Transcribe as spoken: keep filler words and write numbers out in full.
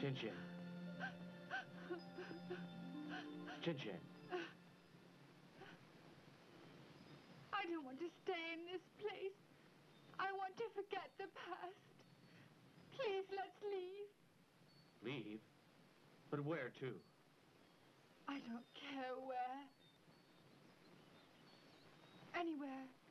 Chin-Chin. Chin-Chin. I don't want to stay in this place. I want to forget the past. Please, let's leave. Leave? But where to? I don't care where. Anywhere.